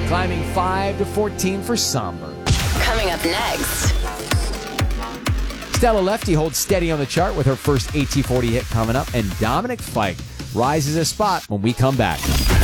climbing 5 to 14 for Somber. Coming up next. Stella Lefty holds steady on the chart with her first AT40 hit coming up, and Dominic Fike rises a spot when we come back.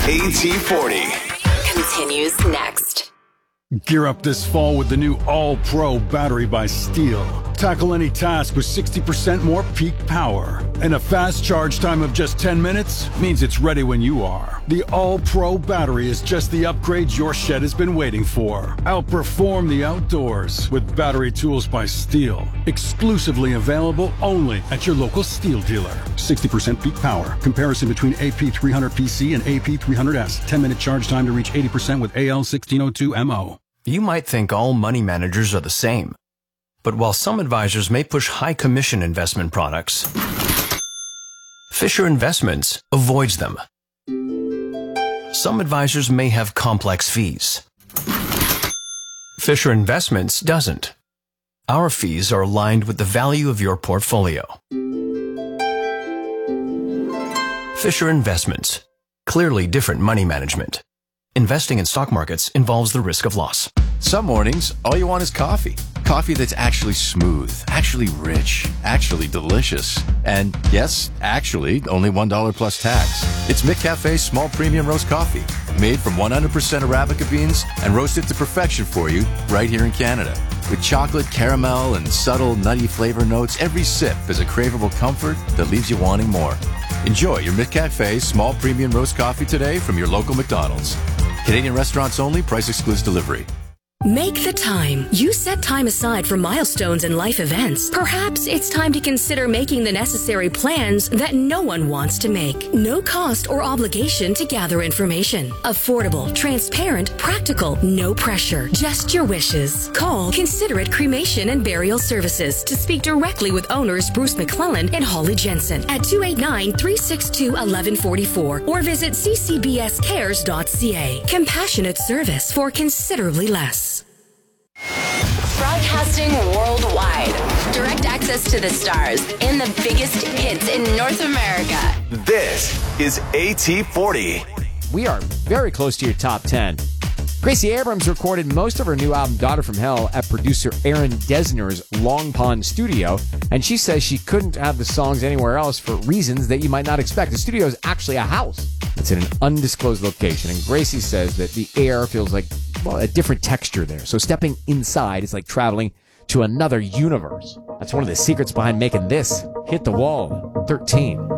AT40 continues next. Gear up this fall with the new All-Pro battery by Steel. Tackle any task with 60% more peak power. And a fast charge time of just 10 minutes means it's ready when you are. The All-Pro battery is just the upgrade your shed has been waiting for. Outperform the outdoors with battery tools by Steel. Exclusively available only at your local Steel dealer. 60% peak power. Comparison between AP300PC and AP300S. 10-minute charge time to reach 80% with AL1602MO. You might think all money managers are the same. But while some advisors may push high commission investment products, Fisher Investments avoids them. Some advisors may have complex fees. Fisher Investments doesn't. Our fees are aligned with the value of your portfolio. Fisher Investments. Clearly different money management. Investing in stock markets involves the risk of loss. Some mornings, all you want is coffee. Coffee that's actually smooth, actually rich, actually delicious. And yes, actually, only $1 plus tax. It's McCafe's small premium roast coffee, made from 100% Arabica beans and roasted to perfection for you right here in Canada. With chocolate, caramel, and subtle nutty flavor notes, every sip is a craveable comfort that leaves you wanting more. Enjoy your McCafe small premium roast coffee today from your local McDonald's. Canadian restaurants only, price excludes delivery. Make the time. You set time aside for milestones and life events. Perhaps it's time to consider making the necessary plans that no one wants to make. No cost or obligation to gather information. Affordable, transparent, practical, no pressure. Just your wishes. Call Considerate Cremation and Burial Services to speak directly with owners Bruce McClellan and Holly Jensen at 289-362-1144 or visit ccbscares.ca. Compassionate service for considerably less. Broadcasting worldwide. Direct access to the stars in the biggest hits in North America. This is AT40. We are very close to your top 10. Gracie Abrams recorded most of her new album, Daughter from Hell, at producer Aaron Dessner's Long Pond studio, and she says she couldn't have the songs anywhere else for reasons that you might not expect. The studio is actually a house. It's in an undisclosed location, and Gracie says that the air feels like, well, a different texture there. So stepping inside is like traveling to another universe. That's one of the secrets behind making this hit the wall. 13.